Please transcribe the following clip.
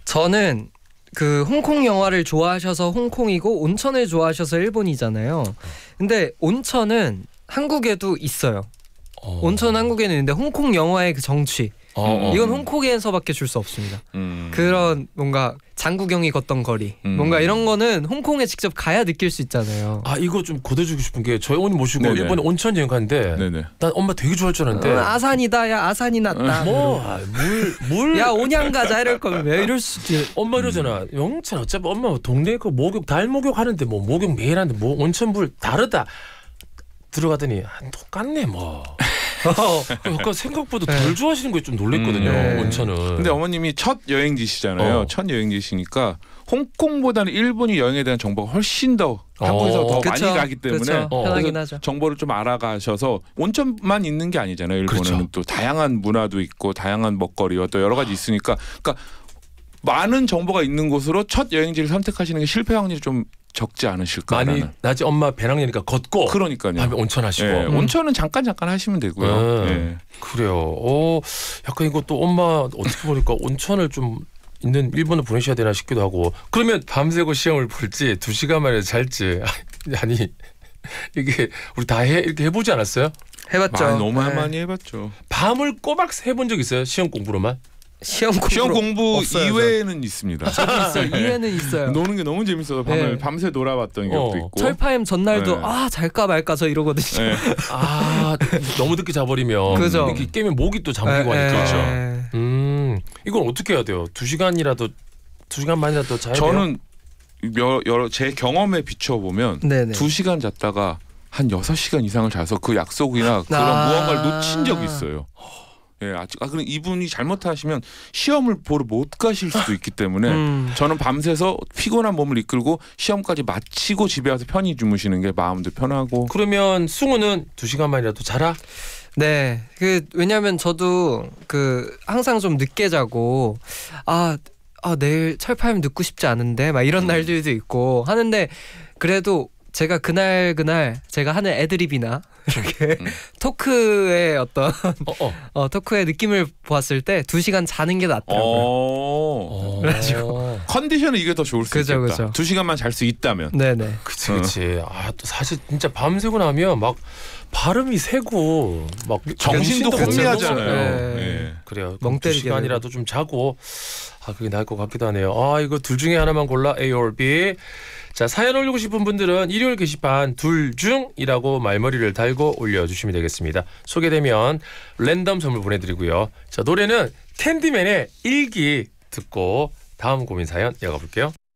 저는 그 홍콩 영화를 좋아하셔서 홍콩이고 온천을 좋아하셔서 일본이잖아요. 근데 온천은 한국에도 있어요. 온천 한국에는 있는데 홍콩 영화의 그 정취 이건 홍콩에서밖에 줄 수 없습니다. 그런 뭔가 장국영이 걷던 거리 뭔가 이런 거는 홍콩에 직접 가야 느낄 수 있잖아요. 아 이거 좀 고대주고 싶은 게 저희 어머니 모시고 네네. 일본에 온천 여행 갔는데 네네. 난 엄마 되게 좋아할 줄 알았는데 아산이다 야 아산이 났다 물 야 온양 가자 이럴 거면 왜 이럴 수지. 엄마 이러잖아. 영찬 어차피 엄마 동네 그 목욕 달 목욕 하는데 뭐 목욕 매일 하는데 뭐 온천물 다르다 들어가더니 똑같네 뭐. 약간 생각보다 덜 좋아하시는 거에 좀 놀랬거든요. 온천은. 근데 어머님이 첫 여행지시잖아요. 첫 여행지시니까 홍콩보다는 일본이 여행에 대한 정보가 훨씬 더 한국에서 더 그쵸, 많이 가기 때문에 그쵸, 편하긴 하죠. 정보를 좀 알아가셔서 온천만 있는 게 아니잖아요. 일본에는 그렇죠. 또 다양한 문화도 있고 다양한 먹거리와 또 여러 가지 있으니까 그러니까 많은 정보가 있는 곳으로 첫 여행지를 선택하시는 게 실패 확률이 좀 적지 않으실까. 많이 나지 엄마 배낭여니까 걷고 그러니까요. 밤에 온천 하시고. 예, 온천은 잠깐 하시면 되고요. 예. 그래요. 약간 이것도 엄마 어떻게 보니까 온천을 좀 있는 일본을 보내셔야 되나 싶기도 하고. 그러면 밤새고 시험을 볼지 2시간 만에 잘지 아니 이게 우리 다 이렇게 해보지 않았어요? 해봤죠. 너무 많이 해봤죠. 밤을 꼬박 새본 적 있어요? 시험 공부로만? 시험 공부 없어요, 이외에는 있습니다. 있어요. 이해는 있어요. 노는 게 너무 재밌어서 밤새 놀아봤던 기억도 있고. 철파엠 전날도 네. 잘까 말까 저 이러거든요. 네. 너무 늦게 자버리면 그죠. 이렇게 깨면 목이 또 잠기고 하니까. 그렇죠. 이건 어떻게 해야 돼요? 2시간만이라도 자야 돼요? 저는 제 경험에 비춰보면 네네. 2시간 잤다가 한 6시간 이상을 자서 그 약속이나 그런 무언가를 놓친 적이 있어요. 예, 그럼 이분이 잘못하시면 시험을 보러 못 가실 수도 있기 때문에 저는 밤새서 피곤한 몸을 이끌고 시험까지 마치고 집에 와서 편히 주무시는 게 마음도 편하고. 그러면 승우는 2시간만이라도 자라? 네, 왜냐면 저도 항상 좀 늦게 자고 내일 철파엠 듣고 싶지 않은데 막 이런 날들도 있고 하는데 그래도 제가 그날 제가 하는 애드립이나 이렇게 토크의 어떤 토크의 느낌을 보았을 때 2시간 자는 게 낫더라고요. 그래가지고 컨디션은 이게 더 좋을 수 있겠다. 그죠. 2시간만 잘 수 있다면. 네네. 그치. 또 사실 진짜 밤새고 나면 막 발음이 새고 막 정신도 혼미하잖아요. 네. 그래요. 멍 때리게 2시간이라도 좀 자고 그게 나을 것 같기도 하네요. 이거 둘 중에 하나만 골라 A or B. 자, 사연 올리고 싶은 분들은 일요일 게시판 둘 중이라고 말머리를 달고 올려주시면 되겠습니다. 소개되면 랜덤 선물 보내드리고요. 자, 노래는 캔디맨의 일기 듣고 다음 고민 사연 이어가 볼게요.